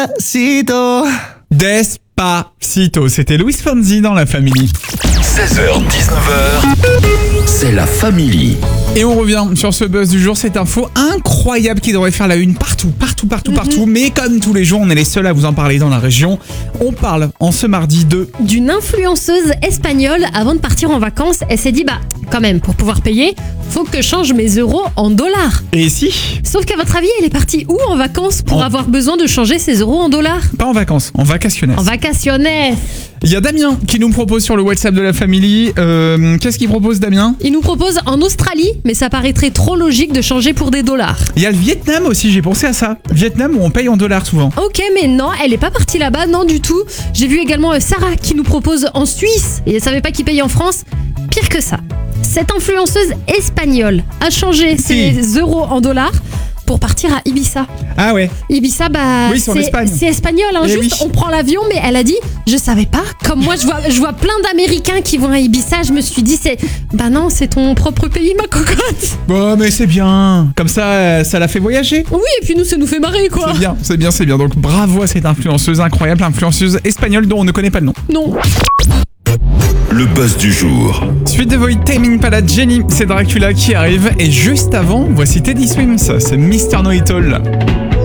Despacito. Despacito, c'était Luis Fonsi dans La Family. 16h-19h, c'est La Family. Et on revient sur ce buzz du jour, cette info incroyable qui devrait faire la une partout. Mais comme tous les jours, on est les seuls à vous en parler dans la région. On parle en ce mardi d'une influenceuse espagnole. Avant de partir en vacances, elle s'est dit quand même, pour pouvoir payer, faut que je change mes euros en dollars. Et si? Sauf qu'à votre avis, elle est partie où en vacances pour avoir besoin de changer ses euros en dollars? Pas en vacances, en vacationnaire. En vacationnaire. Il y a Damien qui nous propose sur le WhatsApp de La Family. Qu'est-ce qu'il propose, Damien? Il nous propose en Australie, mais ça paraîtrait trop logique de changer pour des dollars. Il y a le Vietnam aussi, j'ai pensé à ça. Vietnam où on paye en dollars souvent. Ok, mais non, elle est pas partie là-bas, non du tout. J'ai vu également Sarah qui nous propose en Suisse, et elle savait pas qu'il paye en France. Pire que ça, cette influenceuse espagnole a changé ses euros en dollars pour partir à Ibiza. Ah ouais. Ibiza, oui, c'est en Espagne. C'est espagnol, hein, juste oui. On prend l'avion, mais elle a dit, je savais pas. Comme moi, je vois plein d'Américains qui vont à Ibiza, je me suis dit, non, c'est ton propre pays, ma cocotte. Bon, mais c'est bien. Comme ça l'a fait voyager. Oui, et puis nous, ça nous fait marrer, quoi. C'est bien. Donc bravo à cette influenceuse incroyable, influenceuse espagnole dont on ne connaît pas le nom. Non. Le buzz du jour. Suite de Void, Tame Impala, Jenny, c'est Dracula qui arrive. Et juste avant, voici Teddy Swims, c'est Mr. Know It All.